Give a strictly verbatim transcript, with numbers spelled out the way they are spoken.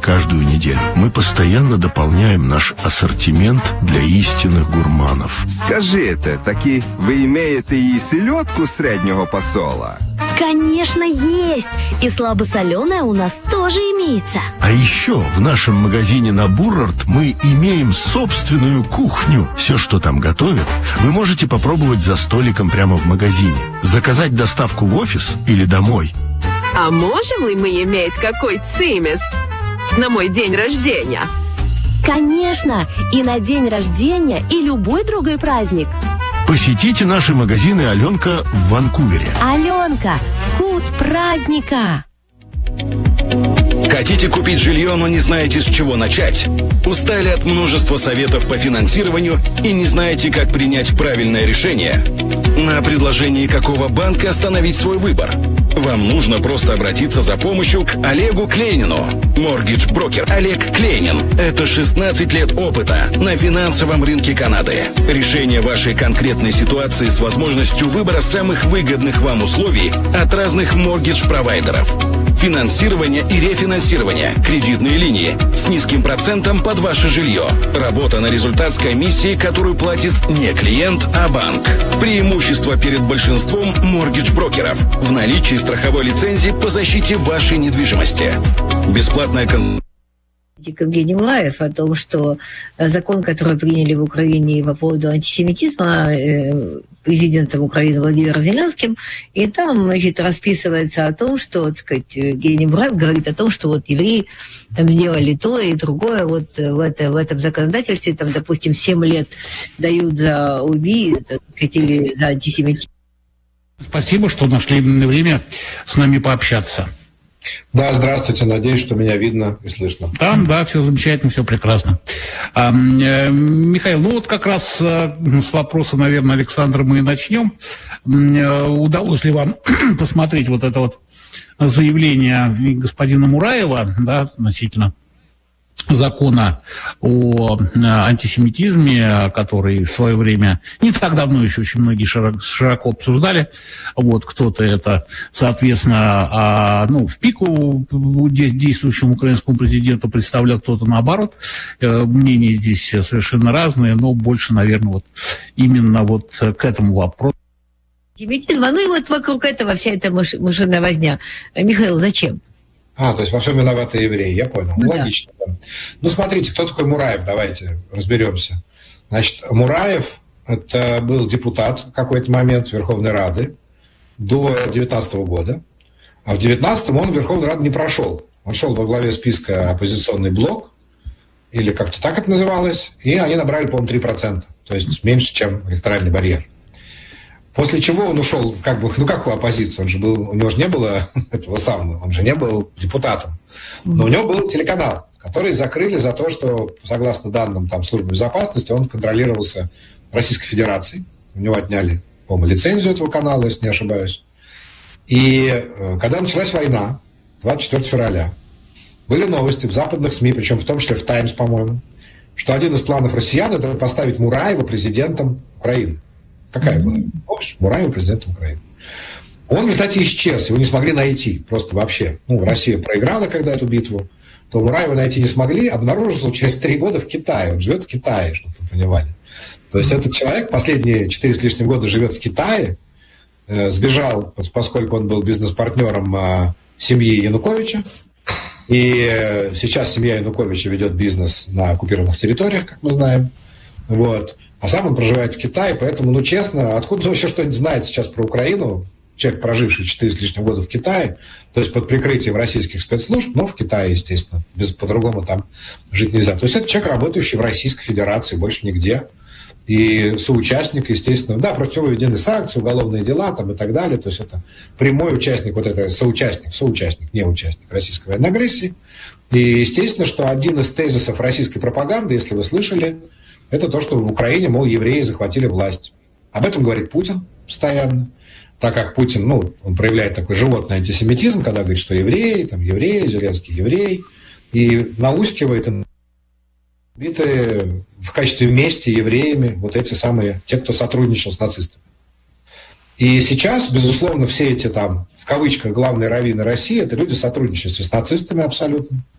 каждую неделю. Мы постоянно дополняем наш ассортимент для істинних гурманов. Скажите, таки вы имеете и селедку среднего посола? Конечно, есть. И слабосоленая у нас тоже имеется. А еще в нашем магазине на Буррард мы имеем собственную кухню. Все, что там готовят, вы можете попробовать за столиком прямо в магазине. Заказать доставку в офис или домой. А можем ли мы иметь какой цимес на мой день рождения? Конечно, и на день рождения, и любой другой праздник. Посетите наши магазины «Аленка» в Ванкувере. «Аленка» – вкус праздника. Хотите купить жилье, но не знаете, с чего начать? Устали от множества советов по финансированию и не знаете, как принять правильное решение? На предложении какого банка остановить свой выбор? Вам нужно просто обратиться за помощью к Олегу Клейнину. Моргидж-брокер Олег Клейнин. Это шестнадцать лет опыта на финансовом рынке Канады. Решение вашей конкретной ситуации с возможностью выбора самых выгодных вам условий от разных моргидж-провайдеров. Финансирование и рефинансирование, кредитные линии с низким процентом под ваше жилье. Работа на результат с комиссией, которую платит не клиент, а банк. Преимущество перед большинством моргидж-брокеров в наличии страховой лицензии по защите вашей недвижимости. Бесплатная консультация. Евгений Мураев о том, что закон, который приняли в Украине по поводу антисемитизма президентом Украины Владимиром Зеленским, и там, значит, расписывается о том, что, так сказать, Евгений Мураев говорит о том, что вот евреи там сделали то и другое, вот в, это, в этом законодательстве, там, допустим, семь лет дают за убийство или за антисемитизм. Спасибо, что нашли время с нами пообщаться. Да, здравствуйте. Надеюсь, что меня видно и слышно. Да, да, все замечательно, все прекрасно. А, э, Михаил, ну вот как раз э, с вопроса, наверное, Александра мы и начнем. Э, удалось ли вам посмотреть вот это вот заявление господина Мураева, да, относительно закона о антисемитизме, который в свое время, не так давно еще очень многие широко, широко обсуждали. Вот кто-то это, соответственно, а, ну, в пику действующему украинскому президенту представлял, кто-то наоборот. Мнения здесь совершенно разные, но больше, наверное, вот именно вот к этому вопросу. Антисемитизм, ну и вот вокруг этого вся эта мышиная возня. Михаил, зачем? А, то есть во всем виноваты евреи, я понял. Ну, да. Логично. Да. Ну, смотрите, кто такой Мураев, давайте разберемся. Значит, Мураев – это был депутат в какой-то момент Верховной Рады до две тысячи девятнадцатого года, а в две тысячи девятнадцатом он в Верховной Раду не прошел. Он шел во главе списка «Оппозиционный блок», или как-то так это называлось, и они набрали, по-моему, три процента, то есть меньше, чем электоральный барьер. После чего он ушел, как бы, ну какую оппозицию? Он же был, у него же не было этого самого, он же не был депутатом. Но у него был телеканал, который закрыли за то, что, согласно данным там, службы безопасности, он контролировался Российской Федерацией. У него отняли, по-моему, лицензию этого канала, если не ошибаюсь. И когда началась война, двадцать четвёртого февраля, были новости в западных СМИ, причем в том числе в «Таймс», по-моему, что один из планов россиян – это поставить Мураева президентом Украины. Какая была? Помнишь? Мураева президентом Украины. Он в результате исчез, его не смогли найти просто вообще. Ну, Россия проиграла когда эту битву, то Мураева найти не смогли, обнаружился через три года в Китае. Он живет в Китае, чтобы вы понимали. То есть этот человек последние четыре с лишним года живет в Китае, э, сбежал, поскольку он был бизнес-партнером э, семьи Януковича, и э, сейчас семья Януковича ведет бизнес на оккупированных территориях, как мы знаем. Вот. А сам он проживает в Китае, поэтому, ну, честно, откуда он вообще что-нибудь знает сейчас про Украину? Человек, проживший четыре с лишним года в Китае, то есть под прикрытием российских спецслужб, но в Китае, естественно, без, по-другому там жить нельзя. То есть это человек, работающий в Российской Федерации, больше нигде. И соучастник, естественно, да, против него введены санкции, уголовные дела там и так далее. То есть это прямой участник, вот это соучастник, соучастник, не участник российской военной агрессии. И естественно, что один из тезисов российской пропаганды, если вы слышали, это то, что в Украине, мол, евреи захватили власть. Об этом говорит Путин постоянно, так как Путин, ну, он проявляет такой животный антисемитизм, когда говорит, что евреи, там, евреи, Зеленский еврей, и наускивает убитые в качестве мести евреями вот эти самые, те, кто сотрудничал с нацистами. И сейчас, безусловно, все эти там, в кавычках, главные раввины России, это люди, сотрудничающие с нацистами абсолютно.